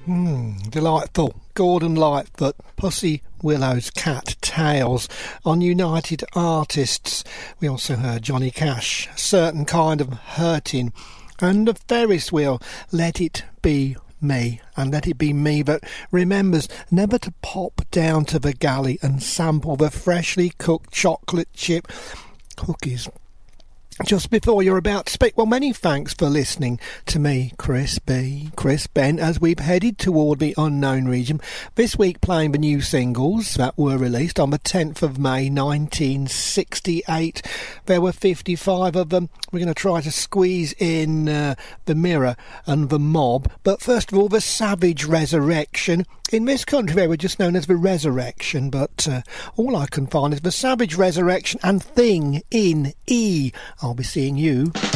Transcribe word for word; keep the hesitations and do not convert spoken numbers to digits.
Hmm, delightful. Gordon Lightfoot, Pussy Willow's Cat Tales on United Artists. We also heard Johnny Cash, Certain Kind of Hurting, and the Ferris Wheel, Let It Be Me, and Let It Be Me that remembers never to pop down to the galley and sample the freshly cooked chocolate chip cookies just before you're about to speak. Well, many thanks for listening to me, Chris B, Chris Ben, as we've headed toward the unknown region. This week playing the new singles that were released on the tenth of May nineteen sixty-eight. There were fifty-five of them. We're going to try to squeeze in uh, The Mirror and The Mob. But first of all, The Savage Resurrection. In this country they were just known as The Resurrection, but uh, all I can find is The Savage Resurrection and Thing in E. I'll be seeing you